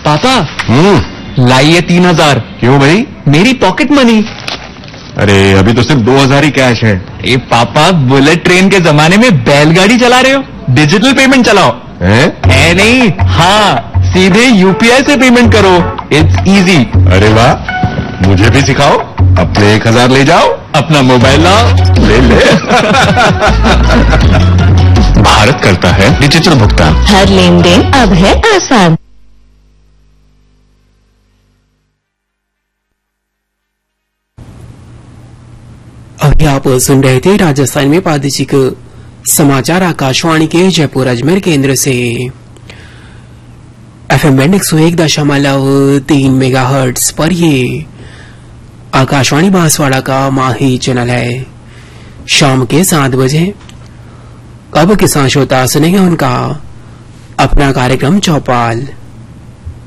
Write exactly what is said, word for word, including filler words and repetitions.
पापा हम्म लाइए तीन हजार। क्यों भाई? मेरी पॉकेट मनी। अरे अभी तो सिर्फ दो हजार ही कैश है। ए पापा, बुलेट ट्रेन के जमाने में बैलगाड़ी चला रहे हो? डिजिटल पेमेंट चलाओ। हैं? है नहीं, हाँ सीधे यूपीआई से पेमेंट करो, इट्स इजी। अरे वाह, मुझे भी सिखाओ। अपने एक हजार ले जाओ, अपना मोबाइल लाओ, ले ले। भारत करता है डिजिटल भुगतान। हर लेन देन अब है आसान। अभी आप सुन रहे थे राजस्थान में प्रादेशिक समाचार आकाशवाणी के जयपुर अजमेर केंद्र से। एफएम बैंड एक सौ एक दशमलव तीन मेगा हर्ट्स पर ये आकाशवाणी बांसवाड़ा का माही चैनल है। शाम के सात बजे अब किसान श्रोता सुनेंगे उनका अपना कार्यक्रम चौपाल।